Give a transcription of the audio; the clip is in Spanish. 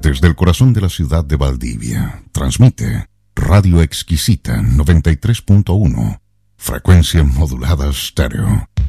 Desde el corazón de la ciudad de Valdivia, transmite Radio Exquisita 93.1, frecuencia modulada estéreo.